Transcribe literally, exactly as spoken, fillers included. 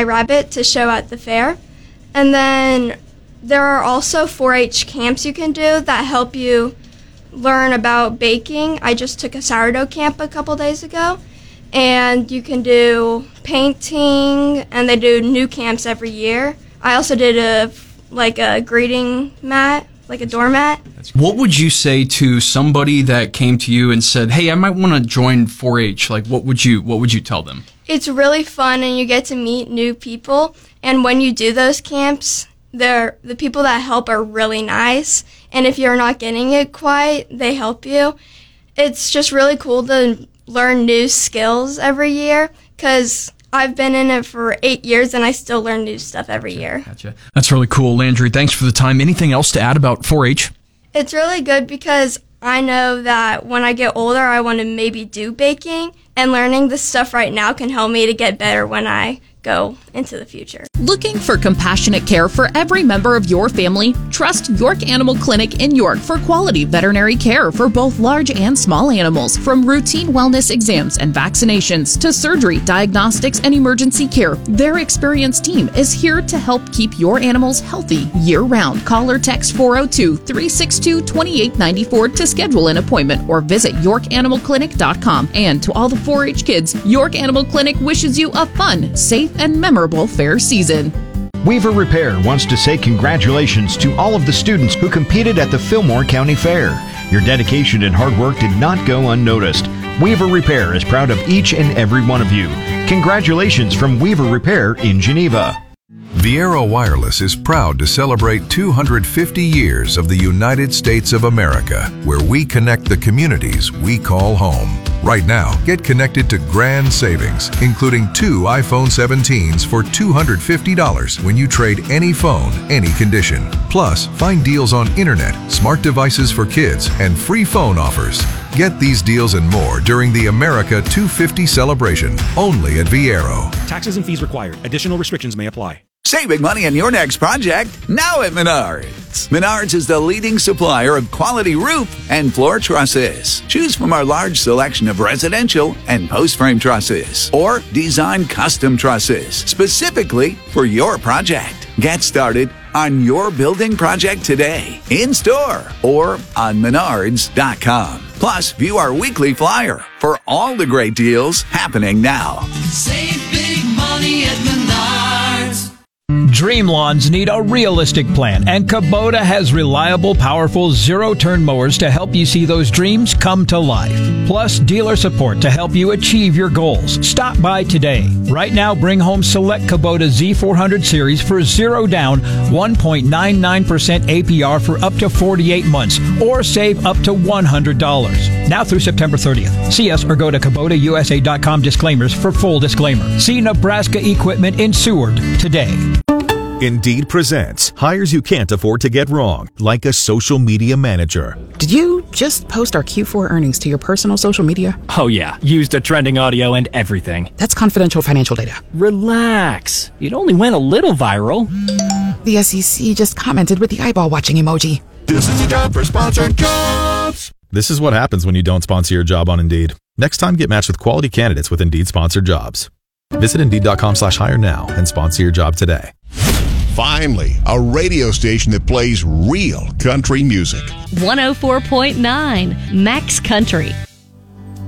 rabbit to show at the fair. And then there are also four H camps you can do that help you learn about baking. I just took a sourdough camp a couple days ago. And you can do painting, and they do new camps every year. I also did a like a greeting mat, like a doormat. What would you say to somebody that came to you and said, "Hey, I might want to join four H"? Like, what would you what would you tell them? It's really fun, and you get to meet new people. And when you do those camps, they're, the people that help are really nice. And if you're not getting it quite, they help you. It's just really cool to learn new skills every year, because I've been in it for eight years and I still learn new stuff every gotcha, year. Gotcha. That's really cool, Landry. Thanks for the time. Anything else to add about four H? It's really good because I know that when I get older, I want to maybe do baking, and learning this stuff right now can help me to get better when I go into the future. Looking for compassionate care for every member of your family? Trust York Animal Clinic in York for quality veterinary care for both large and small animals. From routine wellness exams and vaccinations to surgery, diagnostics, and emergency care, their experienced team is here to help keep your animals healthy year-round. Call or text four oh two, three six two, two eight nine four to schedule an appointment, or visit york animal clinic dot com. And to all the four H kids, York Animal Clinic wishes you a fun, safe, and memorable fair season. Weaver Repair wants to say congratulations to all of the students who competed at the Fillmore County Fair. Your dedication and hard work did not go unnoticed. Weaver Repair is proud of each and every one of you. Congratulations from Weaver Repair in Geneva. Viaero Wireless is proud to celebrate two hundred fifty years of the United States of America, where we connect the communities we call home. Right now, get connected to grand savings, including two iPhone seventeens for two hundred fifty dollars when you trade any phone, any condition. Plus, find deals on internet, smart devices for kids, and free phone offers. Get these deals and more during the America two fifty celebration, only at Viaero. Taxes and fees required. Additional restrictions may apply. Saving money on your next project, now at Menards. Menards is the leading supplier of quality roof and floor trusses. Choose from our large selection of residential and post-frame trusses, or design custom trusses specifically for your project. Get started on your building project today, in-store or on menards dot com. Plus, view our weekly flyer for all the great deals happening now. Save big money at Menards. Dream lawns need a realistic plan, and Kubota has reliable, powerful, zero-turn mowers to help you see those dreams come to life. Plus, dealer support to help you achieve your goals. Stop by today. Right now, bring home select Kubota Z four hundred series for zero down, one point nine nine percent A P R for up to forty-eight months, or save up to one hundred dollars. Now through September thirtieth. See us or go to Kubota U S A dot com disclaimers for full disclaimer. See Nebraska Equipment in Seward today. Indeed presents hires you can't afford to get wrong, like a social media manager. Did you just post our Q four earnings to your personal social media? Oh yeah, used a trending audio and everything. That's confidential financial data. Relax. It only went a little viral. The S E C just commented with the eyeball watching emoji. This is a job for sponsored jobs. This is what happens when you don't sponsor your job on Indeed. Next time, get matched with quality candidates with Indeed sponsored jobs. Visit Indeed dot com slash hire now and sponsor your job today. Finally, a radio station that plays real country music. one oh four point nine Max Country.